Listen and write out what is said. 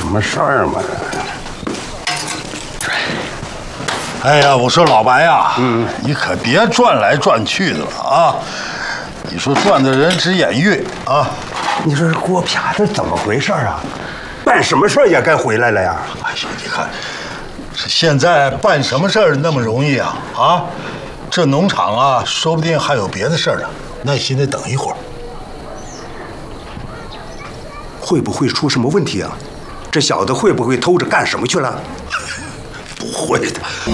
什么事儿吗？ 哎呀，我说老白呀，你可别转来转去的了啊！你说转的人直眼晕啊！ 你说这郭撇子怎么回事啊？办什么事儿也该回来了呀！ 哎呀，你看，这现在办什么事儿那么容易啊？啊，这农场啊，说不定还有别的事儿呢，耐心的等一会儿。 会不会出什么问题啊？这小子会不会偷着干什么去了？ 不会的，